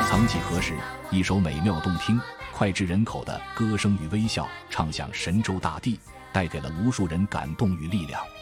曾几何时，一首美妙动听、脍炙人口的歌声与微笑唱响神州大地，带给了无数人感动与力量。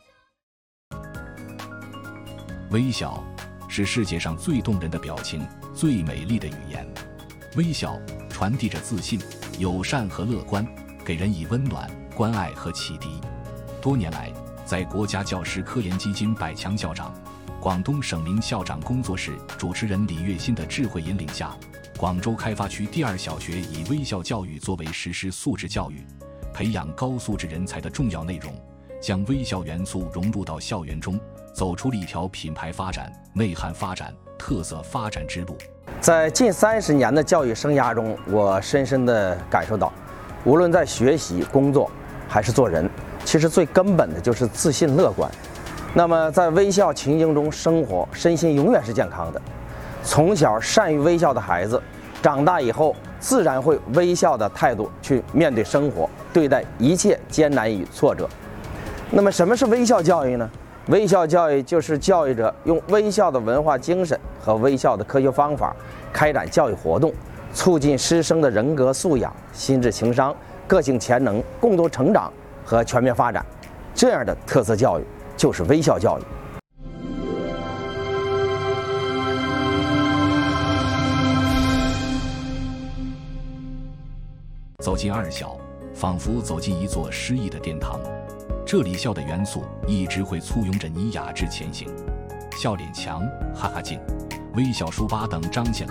微笑是世界上最动人的表情，最美丽的语言。微笑传递着自信、友善和乐观，给人以温暖、关爱和启迪。多年来，在国家教师科研基金百强校长、广东省名校长工作室主持人李月新的智慧引领下，广州开发区第2小学以微笑教育作为实施素质教育、培养高素质人才的重要内容，将微笑元素融入到校园中，走出了一条品牌发展、内涵发展、特色发展之路。 在近30年的教育生涯中，我深深地感受到，无论在学习、工作还是做人，其实最根本的就是自信乐观。那么在微笑情境中生活，身心永远是健康的。从小善于微笑的孩子，长大以后自然会微笑的态度去面对生活，对待一切艰难与挫折。那么什么是微笑教育呢？微笑教育就是教育者用微笑的文化精神和微笑的科学方法开展教育活动，促进师生的人格素养、心智情商、个性潜能共同成长和全面发展。这样的特色教育就是微笑教育。 走进2小，仿佛走进一座诗意的殿堂。这里笑的元素一直会簇拥着你雅致前行。笑脸强、哈哈镜、微笑书吧等彰显了